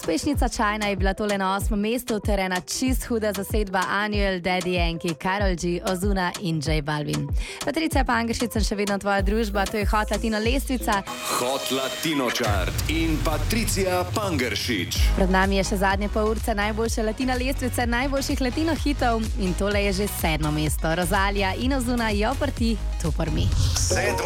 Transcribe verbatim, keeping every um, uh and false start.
Uspešnica China je bila tole na osmem mestu, terena čist huda zasedba Annual, Daddy Yankee, Karol G, Ozuna in J Balvin. Patricija Pangeršič, sem še vedno tvoja družba, to je Hot Latino lestvica. Hot Latino Chart in Patricija Pangeršič. Pred nami je še zadnje pol urce najboljše latino lestvice, najboljših latino hitov in tole je že sedmo mesto. Rozalija in Ozuna, Jo par ti, tu par mi.